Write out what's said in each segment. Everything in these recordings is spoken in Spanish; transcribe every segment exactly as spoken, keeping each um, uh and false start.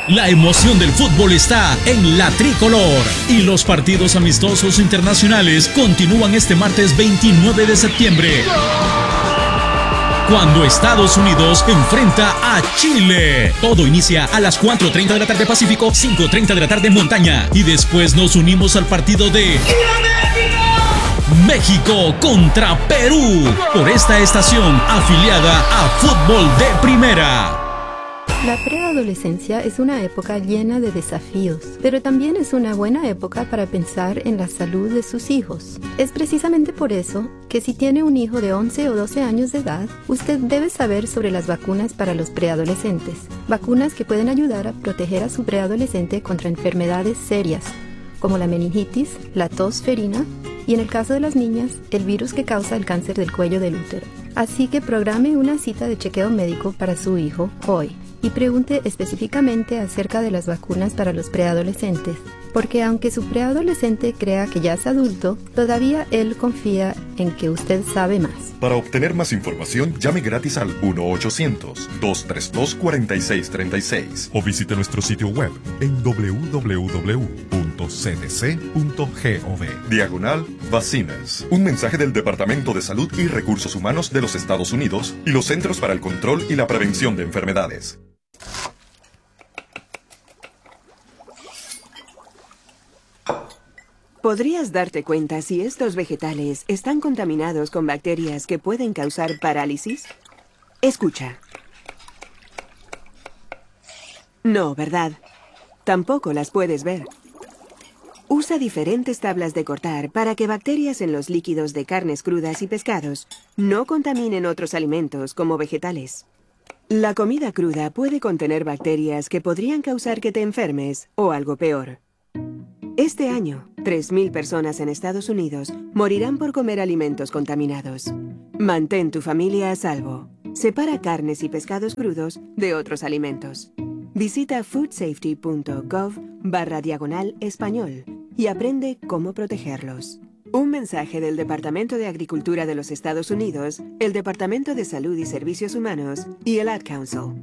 La emoción del fútbol está en la tricolor y los partidos amistosos internacionales continúan este martes veintinueve de septiembre. Cuando Estados Unidos enfrenta a Chile. Todo inicia a las cuatro treinta de la tarde Pacífico, cinco treinta de la tarde Montaña. Y después nos unimos al partido de México contra Perú por esta estación afiliada a Fútbol de Primera. La preadolescencia es una época llena de desafíos, pero también es una buena época para pensar en la salud de sus hijos. Es precisamente por eso que si tiene un hijo de once o doce años de edad, usted debe saber sobre las vacunas para los preadolescentes. Vacunas que pueden ayudar a proteger a su preadolescente contra enfermedades serias, como la meningitis, la tos ferina y, en el caso de las niñas, el virus que causa el cáncer del cuello del útero. Así que programe una cita de chequeo médico para su hijo hoy y pregunte específicamente acerca de las vacunas para los preadolescentes, porque aunque su preadolescente crea que ya es adulto, todavía él confía en que usted sabe más. Para obtener más información, llame gratis al uno ochocientos, dos tres dos, cuatro seis tres seis o visite nuestro sitio web en doble u doble u doble u punto c d c punto gov. Diagonal Vacinas. Un mensaje del Departamento de Salud y Recursos Humanos de los Estados Unidos y los Centros para el Control y la Prevención de Enfermedades. ¿Podrías darte cuenta si estos vegetales están contaminados con bacterias que pueden causar parálisis? Escucha. No, ¿verdad? Tampoco las puedes ver. Usa diferentes tablas de cortar para que bacterias en los líquidos de carnes crudas y pescados no contaminen otros alimentos como vegetales. La comida cruda puede contener bacterias que podrían causar que te enfermes o algo peor. Este año, tres mil personas en Estados Unidos morirán por comer alimentos contaminados. Mantén tu familia a salvo. Separa carnes y pescados crudos de otros alimentos. Visita foodsafety punto gov barra diagonal español y aprende cómo protegerlos. Un mensaje del Departamento de Agricultura de los Estados Unidos, el Departamento de Salud y Servicios Humanos y el Ad Council.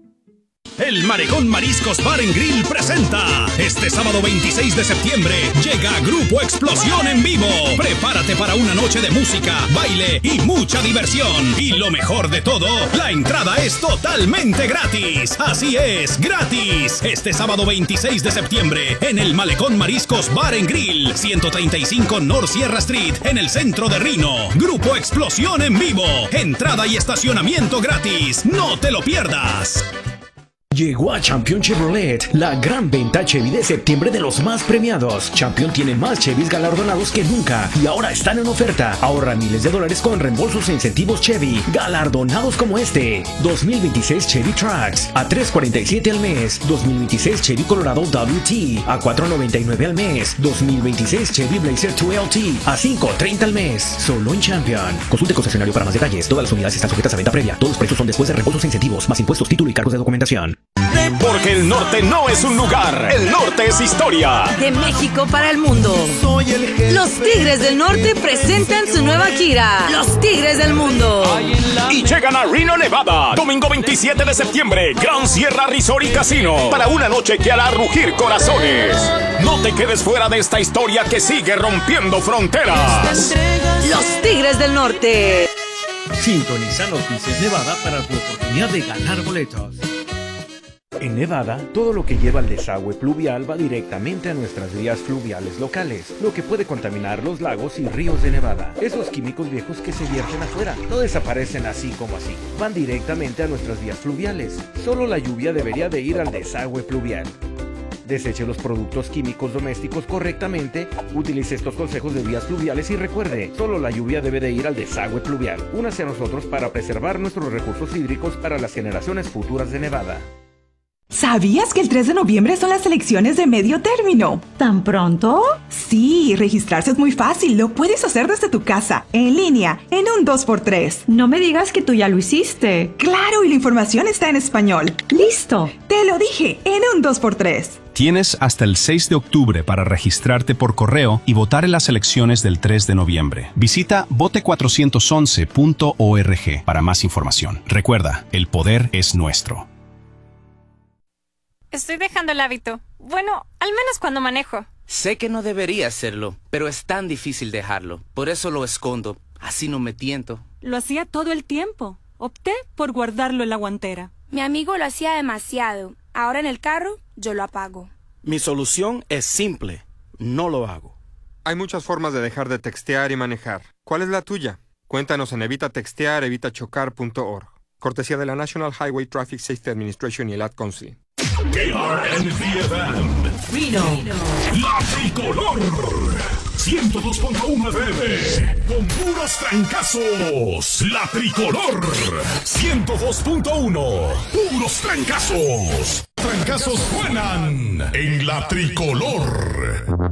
El Malecón Mariscos Bar and Grill presenta este sábado veintiséis de septiembre llega Grupo Explosión en vivo. Prepárate para una noche de música, baile y mucha diversión. Y lo mejor de todo, la entrada es totalmente gratis. Así es, gratis. Este sábado veintiséis de septiembre en el Malecón Mariscos Bar and Grill, ciento treinta y cinco North Sierra Street, en el centro de Reno. Grupo Explosión en vivo. Entrada y estacionamiento gratis. No te lo pierdas. Llegó a Champion Chevrolet, la gran venta Chevy de septiembre de los más premiados. Champion tiene más Chevys galardonados que nunca y ahora están en oferta. Ahorra miles de dólares con reembolsos e incentivos Chevy, galardonados como este. dos mil veintiséis Chevy Trax a tres cuarenta y siete al mes. dos mil veintiséis Chevy Colorado W T a cuatro noventa y nueve al mes. dos mil veintiséis Chevy Blazer dos L T a cinco treinta al mes. Solo en Champion. Consulte concesionario para más detalles. Todas las unidades están sujetas a venta previa. Todos los precios son después de reembolsos e incentivos, más impuestos, título y cargos de documentación. Porque el norte no es un lugar, el norte es historia. De México para el mundo. Soy el jefe. Los Tigres del Norte presentan su nueva gira, Los Tigres del Mundo. Y llegan a Reno, Nevada, domingo veintisiete de septiembre, Gran Sierra Resort y Casino, para una noche que hará rugir corazones. No te quedes fuera de esta historia que sigue rompiendo fronteras. Los Tigres del Norte. Sintoniza Noticias Nevada para tu oportunidad de ganar boletos. En Nevada, todo lo que lleva al desagüe pluvial va directamente a nuestras vías fluviales locales, lo que puede contaminar los lagos y ríos de Nevada. Esos químicos viejos que se vierten afuera no desaparecen así como así, van directamente a nuestras vías fluviales. Solo la lluvia debería de ir al desagüe pluvial. Deseche los productos químicos domésticos correctamente, utilice estos consejos de vías fluviales y recuerde, solo la lluvia debe de ir al desagüe pluvial. Únase a nosotros para preservar nuestros recursos hídricos para las generaciones futuras de Nevada. ¿Sabías que el tres de noviembre son las elecciones de medio término? ¿Tan pronto? Sí, registrarse es muy fácil. Lo puedes hacer desde tu casa, en línea, en un dos por tres. No me digas que tú ya lo hiciste. Claro, y la información está en español. ¡Listo! Te lo dije, en un dos por tres. Tienes hasta el seis de octubre para registrarte por correo y votar en las elecciones del tres de noviembre. Visita vote cuatrocientos once punto org para más información. Recuerda, el poder es nuestro. Estoy dejando el hábito. Bueno, al menos cuando manejo. Sé que no debería hacerlo, pero es tan difícil dejarlo. Por eso lo escondo. Así no me tiento. Lo hacía todo el tiempo. Opté por guardarlo en la guantera. Mi amigo lo hacía demasiado. Ahora en el carro, yo lo apago. Mi solución es simple. No lo hago. Hay muchas formas de dejar de textear y manejar. ¿Cuál es la tuya? Cuéntanos en evita textear evita chocar punto org. Cortesía de la National Highway Traffic Safety Administration y el Ad Council. K R N V F M Reno, La Tricolor ciento dos punto uno F M con puros trancazos. La Tricolor ciento dos punto uno, puros trancazos. Trancazos suenan en La Tricolor.